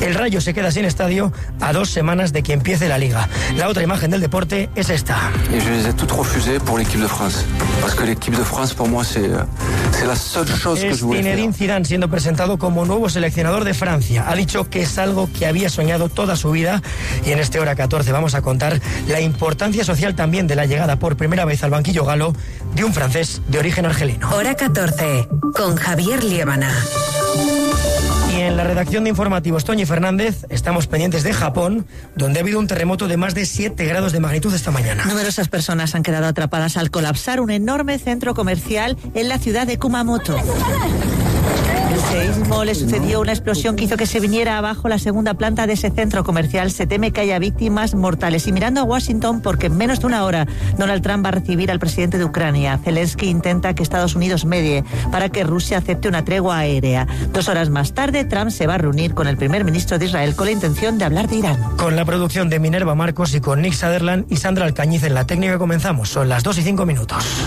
El Rayo se queda sin estadio a 2 semanas de que empiece la Liga. La otra imagen del deporte es esta. Y je les ai toutes refusées pour l'équipe de France, parce que l'équipe de France pour moi c'est la seule chose que je voulais faire. Zinedine Zidane siendo presentado como nuevo seleccionador de Francia. Ha dicho que es algo que había soñado toda su vida, y en este Hora 14 vamos a contar la importancia social también de la llegada por primera vez al banquillo galo de un francés de origen argelino. Hora 14 con Javier Liébana. Y en la redacción de informativos, Toñi Fernández, estamos pendientes de Japón, donde ha habido un terremoto de más de 7 grados de magnitud esta mañana. Numerosas personas han quedado atrapadas al colapsar un enorme centro comercial en la ciudad de Kumamoto. El seísmo le sucedió una explosión que hizo que se viniera abajo la segunda planta de ese centro comercial. Se teme que haya víctimas mortales. Y mirando a Washington, porque en menos de una hora Donald Trump va a recibir al presidente de Ucrania. Zelensky intenta que Estados Unidos medie para que Rusia acepte una tregua aérea. 2 horas más tarde, Trump se va a reunir con el primer ministro de Israel con la intención de hablar de Irán. Con la producción de Minerva Marcos y con Nick Sutherland y Sandra Alcañiz en la técnica comenzamos. Son las 2:05.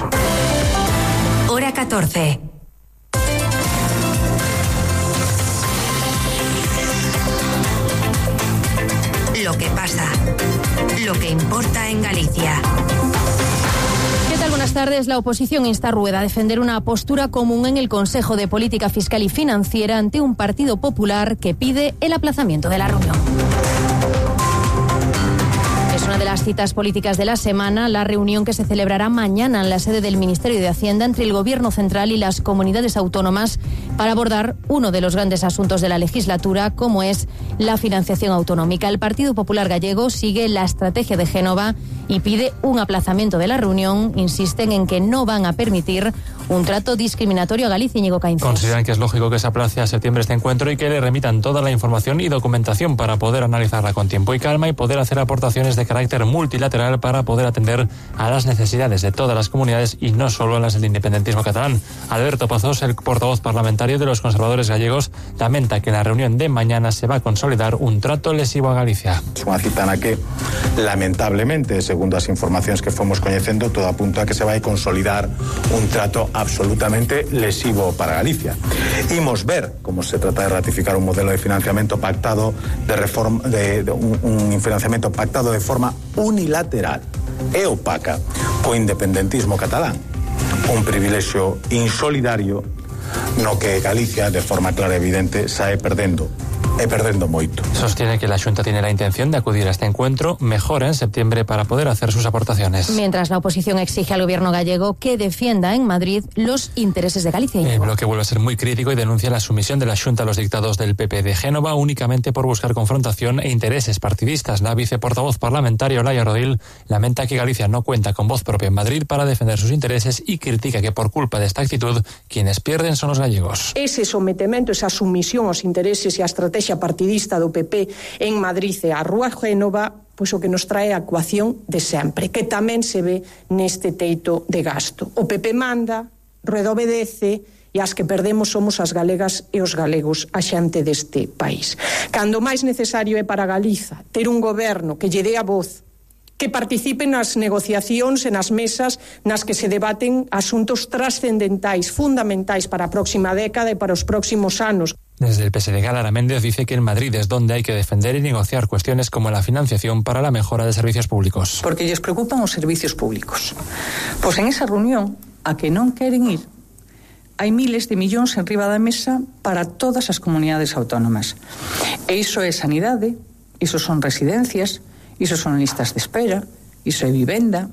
Hora 14. Lo que pasa, lo que importa en Galicia. ¿Qué tal? Buenas tardes. La oposición insta a Rueda a defender una postura común en el Consejo de Política Fiscal y Financiera ante un Partido Popular que pide el aplazamiento de la reunión. Es una de las citas políticas de la semana, la reunión que se celebrará mañana en la sede del Ministerio de Hacienda entre el Gobierno central y las comunidades autónomas para abordar uno de los grandes asuntos de la legislatura, como es la financiación autonómica. El Partido Popular Gallego sigue la estrategia de Génova y pide un aplazamiento de la reunión. Insisten en que no van a permitir un trato discriminatorio a Galicia. Íñigo Caínces. Consideran que es lógico que se aplace a septiembre este encuentro y que le remitan toda la información y documentación para poder analizarla con tiempo y calma y poder hacer aportaciones de carácter multilateral para poder atender a las necesidades de todas las comunidades y no solo a las del independentismo catalán. Alberto Pazos, el portavoz parlamentario de los conservadores gallegos, lamenta que en la reunión de mañana se va a consolidar un trato lesivo a Galicia. Es unha cita na que, lamentablemente, segundo as informacións que fomos coñecendo, todo apunta a que se vai consolidar un trato absolutamente lesivo para Galicia. Imos ver como se trata de ratificar un modelo de financiamento pactado un financiamento pactado de forma unilateral e opaca co independentismo catalán, un privilexio insolidario no que Galicia, de forma clara e evidente, sae perdendo moito. Sostiene que la Xunta tiene la intención de acudir a este encuentro mejor en septiembre para poder hacer sus aportaciones. Mientras la oposición exige al gobierno gallego que defienda en Madrid los intereses de Galicia. El bloque vuelve a ser muy crítico y denuncia la sumisión de la Xunta a los dictados del PP de Génova únicamente por buscar confrontación e intereses partidistas. La viceportavoz parlamentaria Olaya Rodil lamenta que Galicia no cuenta con voz propia en Madrid para defender sus intereses y critica que por culpa de esta actitud quienes pierden son los gallegos. Ese sometemento, esa sumisión aos intereses e a estrategia partidista do PP en Madrid e a Rúa Génova, pois o que nos trae a ecuación de sempre, que tamén se ve neste teito de gasto. O PP manda, Rueda obedece e as que perdemos somos as galegas e os galegos, a xente deste país. Cando máis necesario é para Galiza ter un goberno que lle dé a voz, que participen nas negociacións e nas mesas nas que se debaten asuntos trascendentais, fundamentais para a próxima década e para os próximos anos. Desde el PSD, Lara Méndez dice que en Madrid es donde hay que defender y negociar cuestiones como la financiación para la mejora de servicios públicos. Porque lles preocupan os servicios públicos. Pois en esa reunión, a que non queren ir, hai miles de millóns enriba da mesa para todas as comunidades autónomas. E iso é sanidade, iso son residencias, iso son listas de espera, iso é vivenda.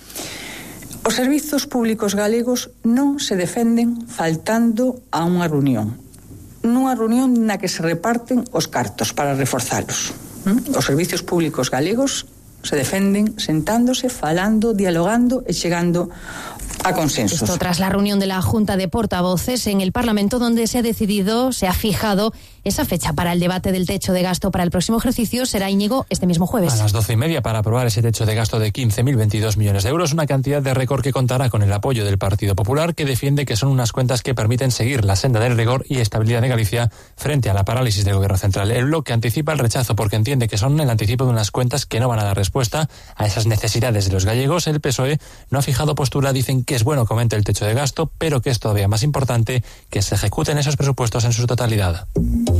Os servizos públicos galegos non se defenden faltando a unha reunión. Nunha reunión na que se reparten os cartos para reforzalos. Os servicios públicos galegos se defenden sentándose, falando, dialogando e chegando a consensos. Esto tras la reunión de la Junta de Portavoces en el Parlamento, donde se ha fijado esa fecha para el debate del techo de gasto para el próximo ejercicio. Será, Íñigo, este mismo jueves. A las 12:30 para aprobar ese techo de gasto de 15.022 millones de euros, una cantidad de récord que contará con el apoyo del Partido Popular, que defiende que son unas cuentas que permiten seguir la senda del rigor y estabilidad de Galicia frente a la parálisis del Gobierno central. El bloque anticipa el rechazo porque entiende que son el anticipo de unas cuentas que no van a dar respuesta a esas necesidades de los gallegos. El PSOE no ha fijado postura, dicen que es bueno que aumente el techo de gasto, pero que es todavía más importante que se ejecuten esos presupuestos en su totalidad.